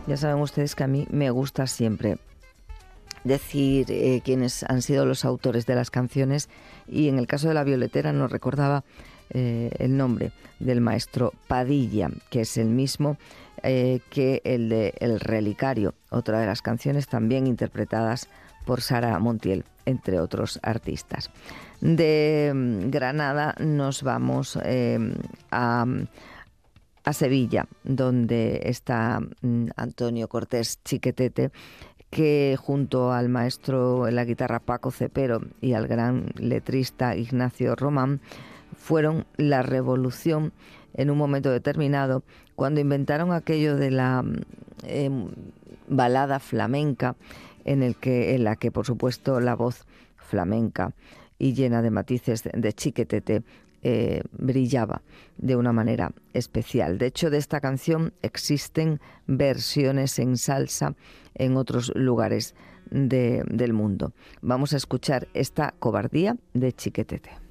Ya saben ustedes que a mí me gusta siempre decir quiénes han sido los autores de las canciones, y en el caso de La Violetera nos recordaba el nombre del maestro Padilla, que es el mismo que el de El Relicario, otra de las canciones también interpretadas por Sara Montiel, entre otros artistas. De Granada nos vamos a Sevilla, donde está Antonio Cortés Chiquetete, que junto al maestro en la guitarra Paco Cepero y al gran letrista Ignacio Román fueron la revolución en un momento determinado, cuando inventaron aquello de la balada flamenca, en la que por supuesto la voz flamenca y llena de matices de Chiquetete brillaba de una manera especial. De hecho, de esta canción existen versiones en salsa en otros lugares del mundo. Vamos a escuchar esta Cobardía de Chiquetete.